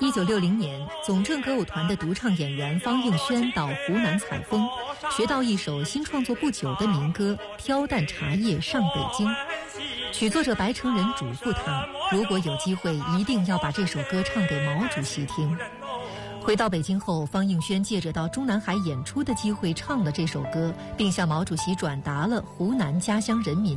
1960年，总政歌舞团的独唱演员方应轩到湖南采风，学到一首新创作不久的民歌《挑担茶叶上北京》。曲作者白成仁嘱咐他，如果有机会，一定要把这首歌唱给毛主席听。回到北京后，方应轩借着到中南海演出的机会唱了这首歌，并向毛主席转达了湖南家乡人民